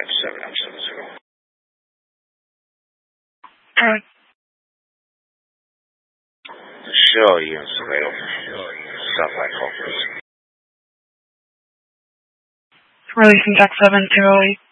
7070. Alright. Sure, units available. Southline call, please. Releasing Jack 7 208.